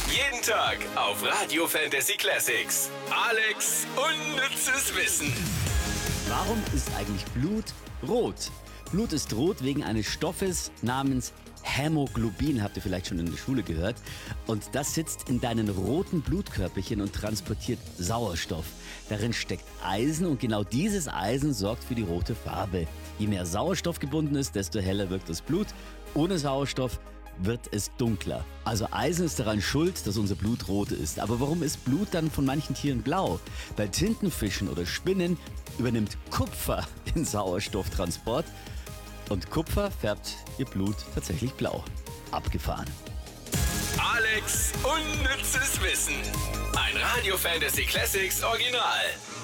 Jeden Tag auf Radio Fantasy Classics. Alex unnützes Wissen. Warum ist eigentlich Blut rot? Blut ist rot wegen eines Stoffes namens Hämoglobin, habt ihr vielleicht schon in der Schule gehört. Und das sitzt in deinen roten Blutkörperchen und transportiert Sauerstoff. Darin steckt Eisen und genau dieses Eisen sorgt für die rote Farbe. Je mehr Sauerstoff gebunden ist, desto heller wirkt das Blut. Ohne Sauerstoff wird es dunkler. Also Eisen ist daran schuld, dass unser Blut rot ist. Aber warum ist Blut dann von manchen Tieren blau? Bei Tintenfischen oder Spinnen übernimmt Kupfer den Sauerstofftransport und Kupfer färbt ihr Blut tatsächlich blau. Abgefahren. Alex unnützes Wissen. Ein Radio Fantasy Classics Original.